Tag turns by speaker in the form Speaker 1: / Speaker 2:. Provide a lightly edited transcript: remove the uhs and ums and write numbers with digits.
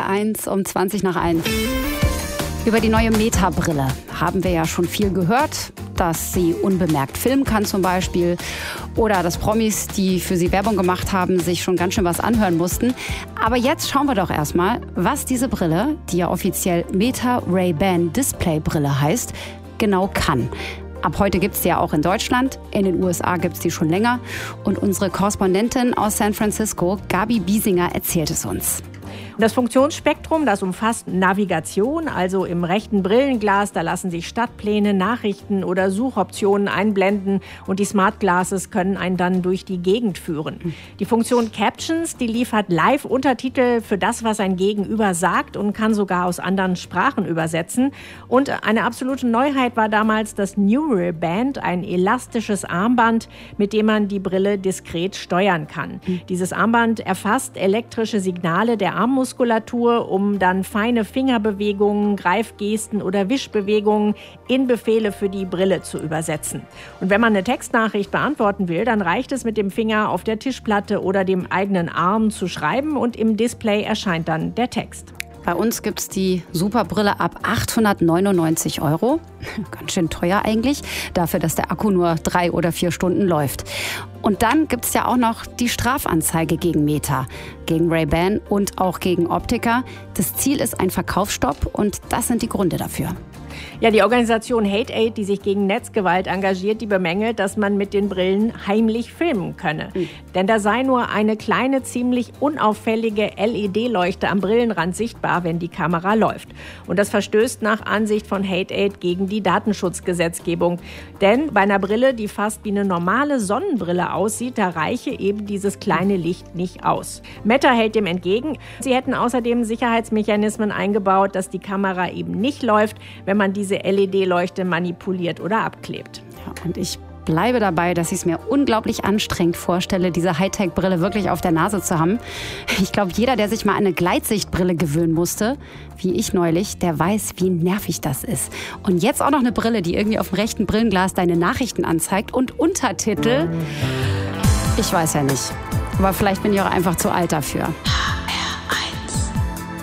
Speaker 1: 1 um 20 nach 1. Über die neue Meta-Brille haben wir ja schon viel gehört, dass sie unbemerkt filmen kann zum Beispiel. Oder dass Promis, die für sie Werbung gemacht haben, sich schon ganz schön was anhören mussten. Aber jetzt schauen wir doch erstmal, was diese Brille, die ja offiziell Meta Ray-Ban Display Brille heißt, genau kann. Ab heute gibt es die ja auch in Deutschland, in den USA gibt es die schon länger. Und unsere Korrespondentin aus San Francisco, Gabi Biesinger, erzählt es uns.
Speaker 2: Das Funktionsspektrum, das umfasst Navigation, also im rechten Brillenglas, da lassen sich Stadtpläne, Nachrichten oder Suchoptionen einblenden und die Smart Glasses können einen dann durch die Gegend führen. Die Funktion Captions, die liefert Live-Untertitel für das, was ein Gegenüber sagt und kann sogar aus anderen Sprachen übersetzen. Und eine absolute Neuheit war damals das Neural Band, ein elastisches Armband, mit dem man die Brille diskret steuern kann. Dieses Armband erfasst elektrische Signale der Armmuskulatur, um dann feine Fingerbewegungen, Greifgesten oder Wischbewegungen in Befehle für die Brille zu übersetzen. Und wenn man eine Textnachricht beantworten will, dann reicht es mit dem Finger auf der Tischplatte oder dem eigenen Arm zu schreiben und im Display erscheint dann der Text.
Speaker 1: Bei uns gibt es die Superbrille ab 899 €. Ganz schön teuer eigentlich, dafür, dass der Akku nur 3 oder 4 Stunden läuft. Und dann gibt es ja auch noch die Strafanzeige gegen Meta, gegen Ray-Ban und auch gegen Optiker. Das Ziel ist ein Verkaufsstopp und das sind die Gründe dafür.
Speaker 2: Ja, die Organisation Hate-Aid, die sich gegen Netzgewalt engagiert, die bemängelt, dass man mit den Brillen heimlich filmen könne. Denn da sei nur eine kleine, ziemlich unauffällige LED-Leuchte am Brillenrand sichtbar, wenn die Kamera läuft. Und das verstößt nach Ansicht von Hate-Aid gegen die Datenschutzgesetzgebung. Denn bei einer Brille, die fast wie eine normale Sonnenbrille aussieht, da reiche eben dieses kleine Licht nicht aus. Meta hält dem entgegen. Sie hätten außerdem Sicherheitsmechanismen eingebaut, dass die Kamera eben nicht läuft, wenn man diese LED-Leuchte manipuliert oder abklebt.
Speaker 1: Ja, und ich bleibe dabei, dass ich es mir unglaublich anstrengend vorstelle, diese Hightech-Brille wirklich auf der Nase zu haben. Ich glaube, jeder, der sich mal an eine Gleitsichtbrille gewöhnen musste, wie ich neulich, der weiß, wie nervig das ist. Und jetzt auch noch eine Brille, die irgendwie auf dem rechten Brillenglas deine Nachrichten anzeigt und Untertitel. Ich weiß ja nicht. Aber vielleicht bin ich auch einfach zu alt dafür.